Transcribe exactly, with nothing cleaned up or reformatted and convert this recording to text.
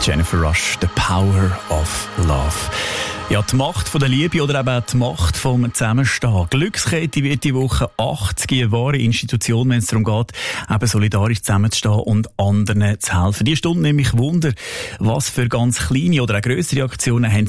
Jennifer Rush, The Power of Love. Ja, die Macht von der Liebe oder eben auch die Macht vom Zusammenstehen. Glückskette wird die Woche achtzig, eine wahre Institution, wenn es darum geht, eben solidarisch zusammenzustehen und anderen zu helfen. Die Stunde nämlich Wunder, was für ganz kleine oder auch grössere Aktionen haben